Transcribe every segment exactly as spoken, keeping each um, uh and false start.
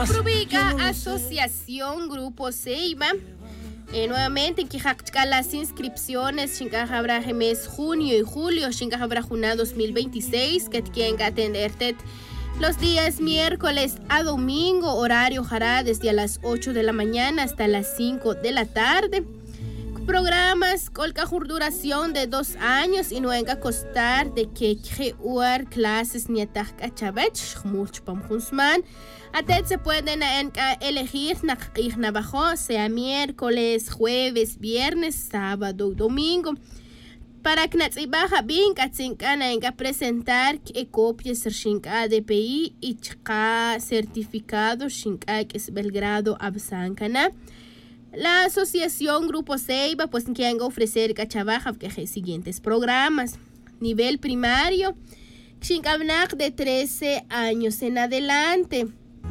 Rubica Asociación Grupo Ceiba. Eh, nuevamente, que las inscripciones, Shinka habrá mes junio y julio, Shinka habrá junio dos mil veintiséis, que tienen que atenderte los días miércoles a domingo, horario hará desde las ocho de la mañana hasta las cinco de la tarde. Programas con duración de dos años y no venga a costar de que crear clases ni atacachabech, mucho pam Husman. Atet se pueden elegir na bajo, sea miércoles, jueves, viernes, sábado, domingo. Para que nos baja bien, Katzinkana en presentar que copias Shinka D P I y Chka certificado Shinka que es Belgrado Absankana. La asociación Grupo Ceiba pues quiere ofrecer cachabaja que hay siguientes programas. Nivel primario, Shinkabnak de trece años en adelante.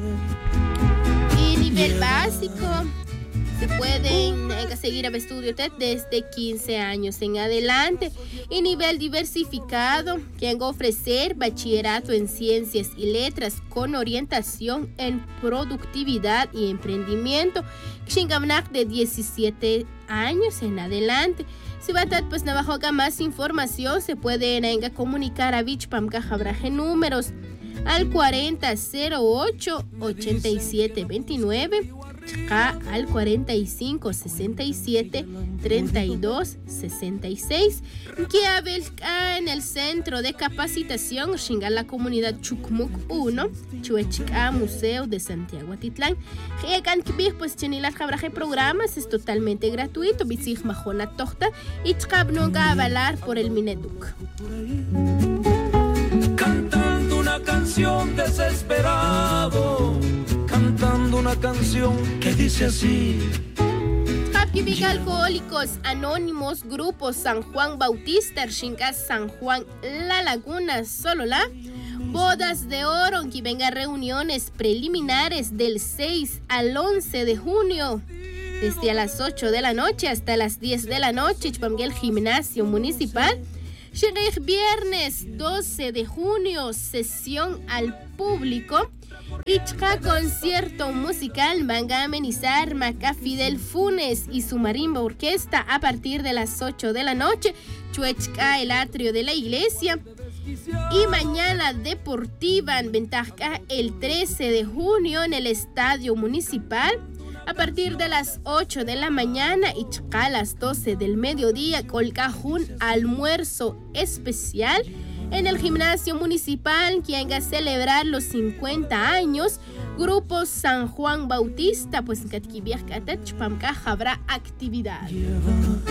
Y nivel básico, se pueden eh, seguir el estudio desde quince años en adelante. Y nivel diversificado, quieren ofrecer bachillerato en ciencias y letras con orientación en productividad y emprendimiento. Shingamnak de diecisiete años en adelante. Si va a estar pues navajo más información, se pueden eh, comunicar a Vichpam Cajabraje números al cuarenta cero ocho ochenta y siete veintinueve, al cuarenta y cinco sesenta y siete treinta y dos sesenta y seis, que habla en el centro de capacitación Shinga la comunidad Chukmuk uno, Chuechka Museo de Santiago Atitlán. Llegan que pues chenilas cabraje programas es totalmente gratuito, bitzig majona tohta y chkab nunca avalar por el Mineduc. Una canción desesperado, cantando una canción que dice así. Capquivica Alcohólicos Anónimos, Grupo San Juan Bautista, Shinka San Juan La Laguna, Solola. Bodas de oro, que venga reuniones preliminares del seis al once de junio. Desde a las ocho de la noche hasta las diez de la noche, el gimnasio municipal. Llega viernes doce de junio, sesión al público. Ichka concierto musical van a amenizar Maca Fidel Funes y su marimba orquesta a partir de las ocho de la noche. Chuechka, el atrio de la iglesia. Y mañana deportiva en Ventaja el trece de junio en el estadio municipal. A partir de las ocho de la mañana y a las doce del mediodía, colcajún almuerzo especial en el gimnasio municipal que haga celebrar los cincuenta años. Grupo San Juan Bautista, pues en Catquivias Catach, Pamca habrá actividad.